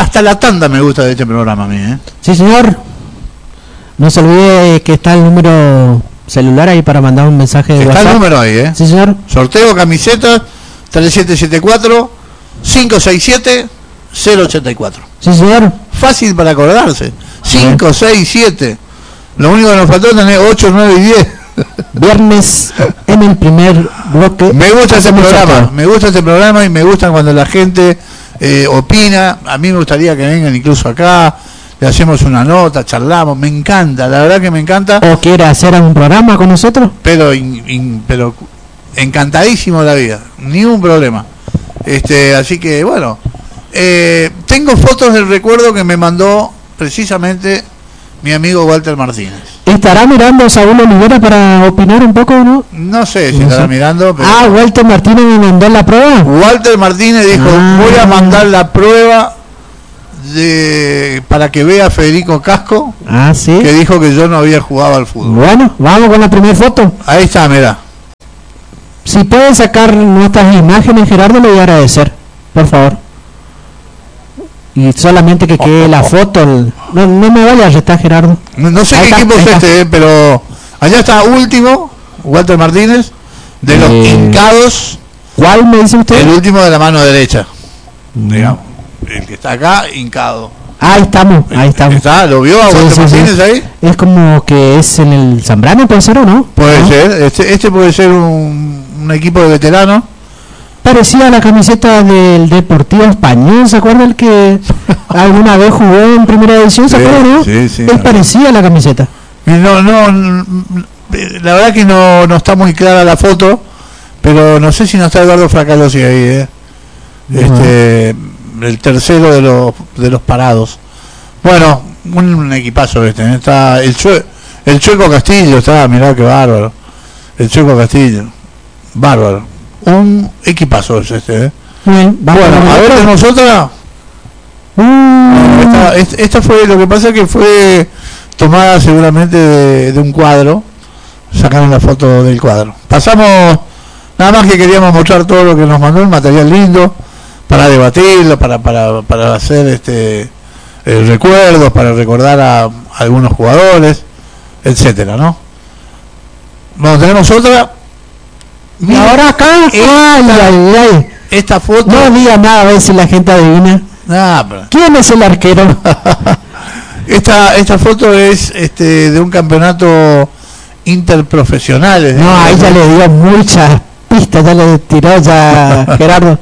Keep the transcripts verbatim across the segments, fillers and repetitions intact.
hasta la tanda me gusta de este programa a mí, ¿eh? Sí, señor. No se olvide que está el número celular ahí para mandar un mensaje de Está WhatsApp. el número ahí, ¿eh? Sí, señor. Sorteo camiseta tres siete siete cuatro, cinco seis siete, cero ocho cuatro. Sí, señor. Fácil para acordarse. cinco seis siete. Lo único que nos faltó es tener ocho, nueve y diez. Viernes en el primer bloque. Me gusta este programa, sorteo. me gusta este programa y me gusta cuando la gente eh, opina. A mí me gustaría que vengan incluso acá, le hacemos una nota, charlamos, me encanta, la verdad que me encanta. ¿O quiere hacer un programa con nosotros? Pero, in, in, pero encantadísimo la vida, ni un problema. Este, así que bueno, eh, tengo fotos del recuerdo que me mandó precisamente mi amigo Walter Martínez. ¿Estará mirando Saúl Olivera para opinar un poco, no? No sé si no estará sé. mirando. Pero Ah, Walter Martínez me mandó la prueba. Walter Martínez dijo, ah. voy a mandar la prueba de para que vea Federico Casco. Ah, sí. Que dijo que yo no había jugado al fútbol. Bueno, vamos con la primera foto. Ahí está, mira. Si pueden sacar nuestras imágenes, Gerardo, le voy a agradecer, por favor. Y solamente que quede oh, la oh, foto. El... No, no me vaya a restar, Gerardo. No, no sé ahí qué está, equipo es este, eh, pero allá está último, Walter Martínez, de los eh, hincados. ¿Cuál me dice usted? El último de la mano derecha. Mm. Digamos. El que está acá, hincado. Ah, ahí estamos, ahí estamos. ¿Está? ¿Lo vio a sí, Walter sí, Martínez sí. ahí? Es como que es en el Zambrano, ¿puede ser o no? Puede ¿no? ser. Este, este puede ser un, un equipo de veteranos. Parecía la camiseta del Deportivo Español, ¿se acuerda el que alguna vez jugó en primera división? ¿Se sí, acuerda, no? Sí, sí. Es parecida la camiseta. No, no, la verdad que no, no está muy clara la foto, pero no sé si no está Eduardo Fracalosi ahí, ¿eh? Este, uh-huh. El tercero de los de los parados. Bueno, un, un equipazo este, ¿eh? Está el chue, el Chueco Castillo, está, mirá qué bárbaro. El Chueco Castillo, bárbaro. Un equipazo es este, ¿eh? Bien, bueno, a ver, tenemos otra. Uh. Esta, esta, esta fue, lo que pasa es que fue tomada seguramente de, de un cuadro. Sacaron la foto del cuadro. Pasamos, nada más que queríamos mostrar todo lo que nos mandó, el material lindo, para debatirlo, para, para, para hacer este eh, recuerdos, para recordar a, a algunos jugadores, etcétera, ¿no? Bueno, tenemos otra. Y ahora acá, esta, ay, ay, ay. esta foto. No diga nada a ver si la gente adivina. Nah, pero... ¿Quién es el arquero? esta esta foto es este de un campeonato interprofesional. No, ahí ya le dio muchas pistas, ya le tiró ya Gerardo.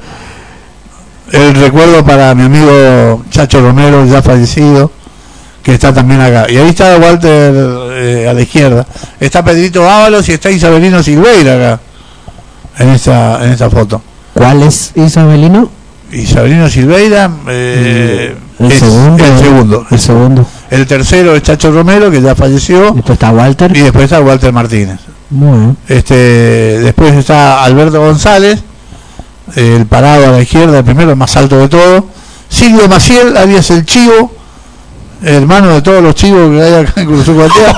El recuerdo para mi amigo Chacho Romero, ya fallecido, que está también acá. Y ahí está Walter eh, a la izquierda. Está Pedrito Ábalos y está Isabelino Silveira acá. En esta, en esta foto. ¿Cuál es Isabelino? Isabelino Silveira eh, el, es segundo, el segundo. El segundo. El tercero es Chacho Romero, que ya falleció. Después está Walter. Y después está Walter Martínez. Bueno. Este, después está Alberto González, el parado a la izquierda, el primero, el más alto de todo. Silvio Maciel, alias el Chivo, hermano de todos los chivos que hay acá en Cruz Cuatea.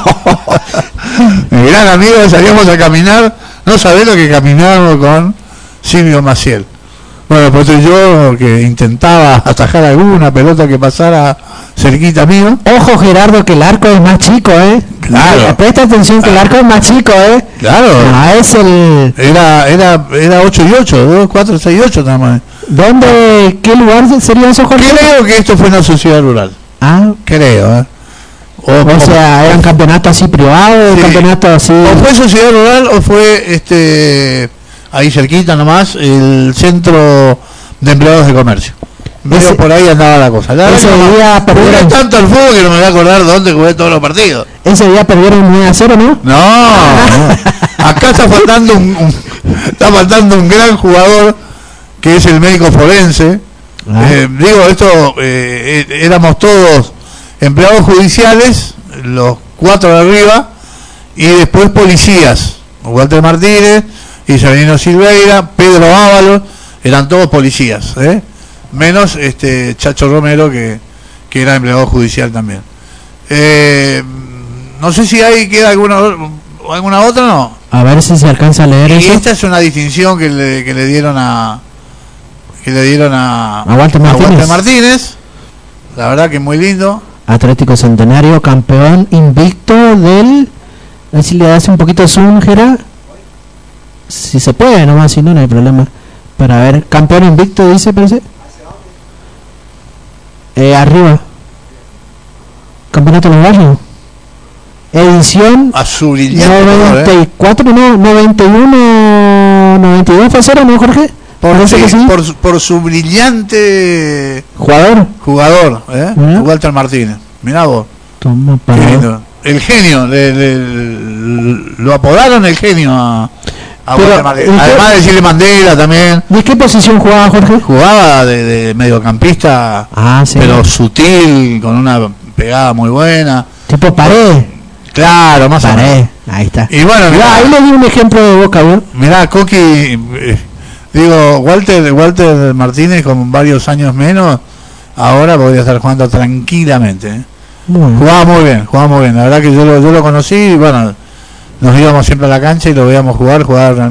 Mi gran amigo, salíamos a caminar. No sabés lo que caminábamos con Silvio Maciel. Bueno, pues yo que intentaba atajar alguna pelota que pasara cerquita mío. Ojo, Gerardo, que el arco es más chico, ¿eh? Claro. Presta atención que el arco es más chico, ¿eh? Claro. Ah, es el... Era era era ocho y ocho, dos, cuatro, seis, ocho nada más. ¿Dónde? ¿Qué lugar sería eso, Jorge? Creo que esto fue una sociedad rural. Ah. Creo, ¿eh? O, o sea, eran campeonatos así privados, sí. Campeonatos así... O fue sociedad rural o fue este ahí cerquita nomás, el centro de empleados de comercio. Ese, por ahí andaba la cosa. La ese no, día perdieron... tanto el fútbol que no me voy a acordar dónde jugué todos los partidos. Ese día perdieron nueve a cero, ¿no? No, no. Acá está faltando un, un está faltando un gran jugador que es el médico forense. Ah. Eh, digo, esto eh, éramos todos empleados judiciales, los cuatro de arriba, y después policías. Walter Martínez, Isabelino Silveira, Pedro Ábalos, eran todos policías, ¿eh? Menos este Chacho Romero, que, que era empleado judicial también. Eh, no sé si hay queda alguna alguna otra, ¿no? A ver si se alcanza a leer y eso. Esta es una distinción que le, que le dieron a que le dieron a, a Walter Martínez. A Walter Martínez. la verdad que muy lindo. Atlético Centenario, campeón invicto del... A ver si le das un poquito de zoom, Gera. Si se puede, nomás, si no, no hay problema. Para ver, campeón invicto, dice, parece. Eh, arriba. Campeonato de los Barrios. Edición noventa y cuatro, no, noventa y uno, noventa y dos fue cero, ¿no, Jorge? Por, sí, sí. por, por su brillante jugador, jugador ¿eh? Walter Martínez. Mirá vos. Toma para el genio, le, le, lo apodaron el genio a, a Walter Martínez. Además de decirle Mandela también. ¿De qué posición jugaba, Jorge? Jugaba de, de mediocampista, ah, sí. Pero sutil, con una pegada muy buena. Tipo Pared. Claro, más Pared. o menos. Ahí está. Y bueno, mirá, ahí le di un ejemplo de Boca, ¿no? Mirá, Coqui, eh, digo, Walter, Walter Martínez con varios años menos, ahora podría estar jugando tranquilamente. ¿eh? Muy jugaba muy bien, jugaba muy bien. La verdad que yo lo, yo lo conocí y bueno, nos íbamos siempre a la cancha y lo veíamos jugar, jugar